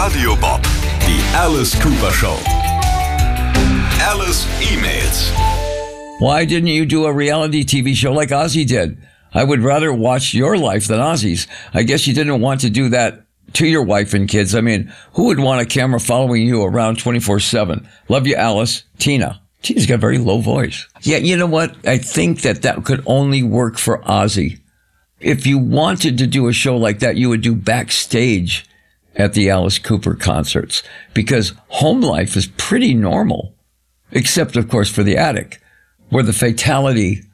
Radio Bob, die Alice Cooper Show. Alice emails. Why didn't you do a reality TV show like Ozzy did? I would rather watch your life than Ozzy's. I guess you didn't want to do that to your wife and kids. I mean, who would want a camera following you around 24/7? Love you, Alice. Tina. Tina's got a very low voice. Yeah, you know what? I think that could only work for Ozzy. If you wanted to do a show like that, you would do backstage at the Alice Cooper concerts, because home life is pretty normal, except, of course, for the attic, where the fatality